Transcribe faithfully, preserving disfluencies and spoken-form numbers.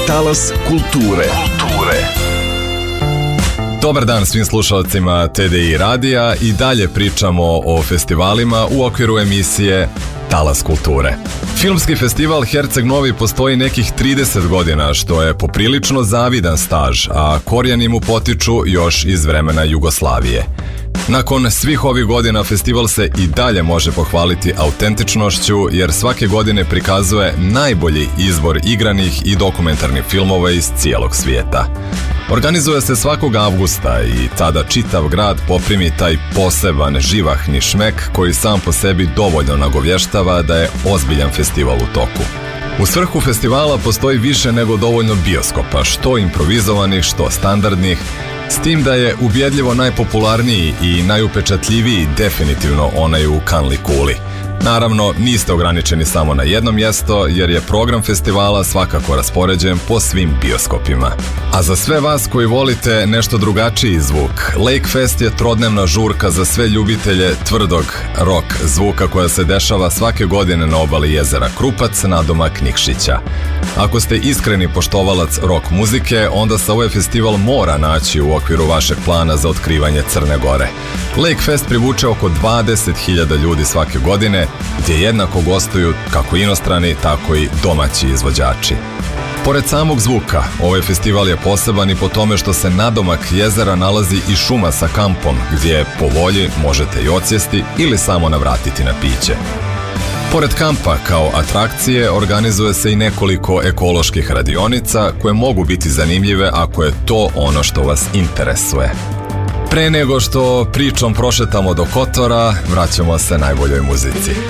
Talas kulture. Kulture. Dobar dan svim slušalcima T D I radija i dalje pričamo o festivalima u okviru emisije Talas kulture. Filmski festival Herceg Novi postoji nekih trideset godina, što je poprilično zavidan staž, a korijeni mu potiču još iz vremena Jugoslavije. Nakon svih ovih godina festival se i dalje može pohvaliti autentičnošću, jer svake godine prikazuje najbolji izbor igranih i dokumentarnih filmova iz cijelog svijeta. Organizuje se svakog avgusta i tada čitav grad poprimi taj poseban živahni šmek koji sam po sebi dovoljno nagovještava da je ozbiljan festival u toku. U svrhu festivala postoji više nego dovoljno bioskopa, što improvizovanih, što standardnih, s tim da je ubjedljivo najpopularniji i najupečatljiviji definitivno onaj u Kanli Kuli. Naravno, niste ograničeni samo na jedno mjesto, jer je program festivala svakako raspoređen po svim bioskopima. A za sve vas koji volite nešto drugačiji zvuk, Lake Fest je trodnevna žurka za sve ljubitelje tvrdog rock zvuka koja se dešava svake godine na obali jezera Krupac, nadomak Nikšića. Ako ste iskreni poštovalac rock muzike, onda se ovaj festival mora naći u okviru vašeg plana za otkrivanje Crne Gore. Lake Fest privuče oko dvadeset hiljada ljudi svake godine, gdje jednako gostuju kako inostrani, tako i domaći izvođači. Pored samog zvuka, ovaj festival je poseban i po tome što se nadomak jezera nalazi i šuma sa kampom, gdje po volji možete i odsjesti ili samo navratiti na piće. Pored kampa kao atrakcije organizuje se i nekoliko ekoloških radionica koje mogu biti zanimljive ako je to ono što vas interesuje. Pre nego što pričom prošetamo do Kotora, vraćamo se najboljoj muzici.